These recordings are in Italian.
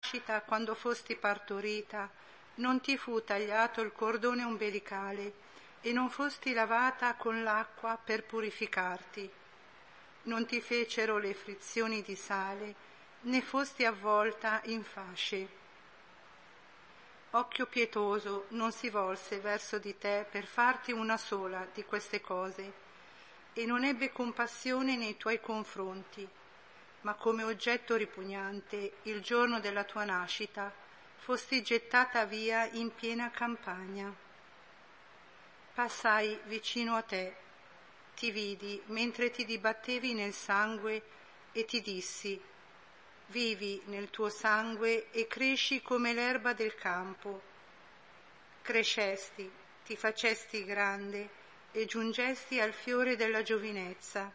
nascita, quando fosti partorita, non ti fu tagliato il cordone ombelicale e non fosti lavata con l'acqua per purificarti. Non ti fecero le frizioni di sale, né fosti avvolta in fasce. Occhio pietoso non si volse verso di te per farti una sola di queste cose, e non ebbe compassione nei tuoi confronti, ma come oggetto ripugnante il giorno della tua nascita fosti gettata via in piena campagna. Passai vicino a te, ti vidi mentre ti dibattevi nel sangue e ti dissi: vivi nel tuo sangue e cresci come l'erba del campo. Crescesti, ti facesti grande e giungesti al fiore della giovinezza.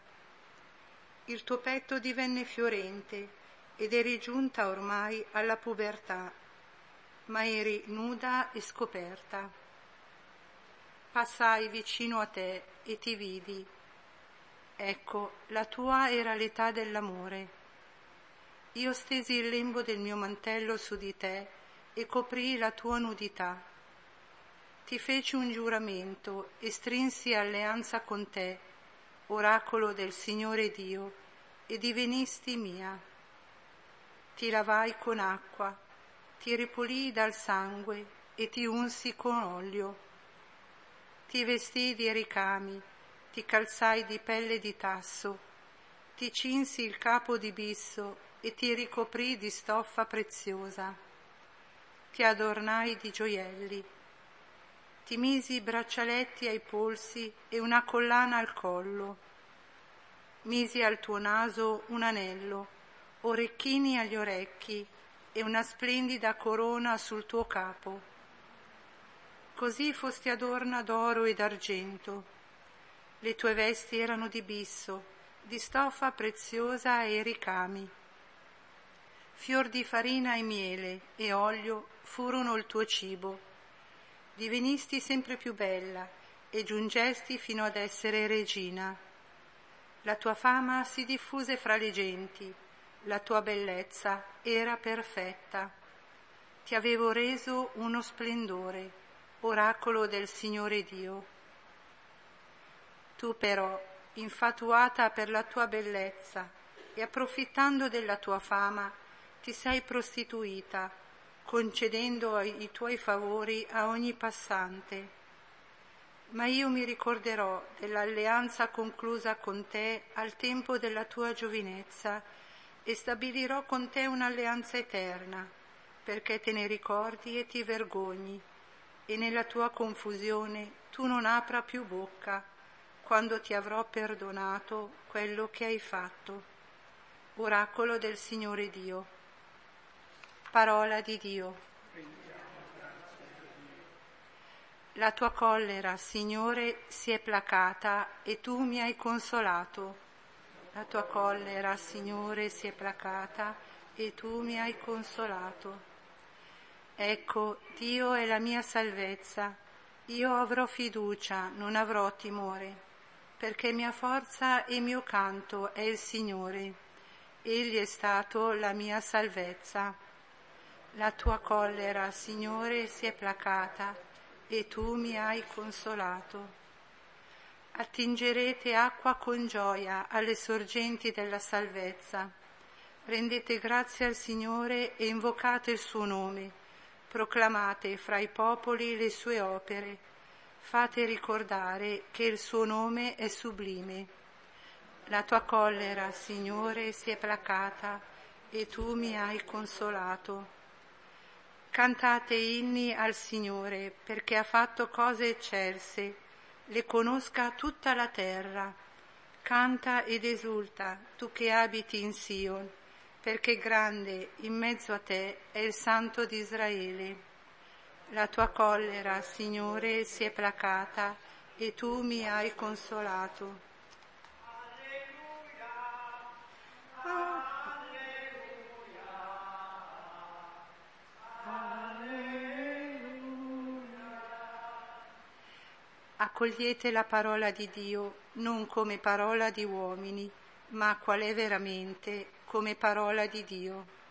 Il tuo petto divenne fiorente ed eri giunta ormai alla pubertà, ma eri nuda e scoperta. Passai vicino a te e ti vidi. Ecco, la tua era l'età dell'amore. Io stesi il lembo del mio mantello su di te e coprii la tua nudità. Ti feci un giuramento e strinsi alleanza con te, oracolo del Signore Dio, e divenisti mia. Ti lavai con acqua, ti ripulii dal sangue e ti unsi con olio. Ti vestii di ricami, ti calzai di pelle di tasso, ti cinsi il capo di bisso e ti ricoprii di stoffa preziosa. Ti adornai di gioielli. Ti misi braccialetti ai polsi e una collana al collo. Misi al tuo naso un anello, orecchini agli orecchi e una splendida corona sul tuo capo. Così fosti adorna d'oro e d'argento. Le tue vesti erano di bisso, di stoffa preziosa e ricami. Fior di farina e miele e olio furono il tuo cibo. Divenisti sempre più bella e giungesti fino ad essere regina. La tua fama si diffuse fra le genti, la tua bellezza era perfetta. Ti avevo reso uno splendore, oracolo del Signore Dio. Tu però, infatuata per la tua bellezza e approfittando della tua fama, ti sei prostituita, concedendo i tuoi favori a ogni passante. Ma io mi ricorderò dell'alleanza conclusa con te al tempo della tua giovinezza e stabilirò con te un'alleanza eterna, perché te ne ricordi e ti vergogni, e nella tua confusione tu non apra più bocca, quando ti avrò perdonato quello che hai fatto. Oracolo del Signore Dio. Parola di Dio. La tua collera, Signore, si è placata e tu mi hai consolato. La tua collera, Signore, si è placata e tu mi hai consolato. Ecco, Dio è la mia salvezza. Io avrò fiducia, non avrò timore, perché mia forza e mio canto è il Signore. Egli è stato la mia salvezza. La tua collera, Signore, si è placata e tu mi hai consolato. Attingerete acqua con gioia alle sorgenti della salvezza. Rendete grazie al Signore e invocate il suo nome. Proclamate fra i popoli le sue opere. Fate ricordare che il suo nome è sublime. La tua collera, Signore, si è placata e tu mi hai consolato. Cantate inni al Signore, perché ha fatto cose eccelse, le conosca tutta la terra. Canta ed esulta, tu che abiti in Sion, perché grande in mezzo a te è il Santo di Israele. La tua collera, Signore, si è placata e tu mi hai consolato. Accogliete la parola di Dio non come parola di uomini, ma qual è veramente come parola di Dio.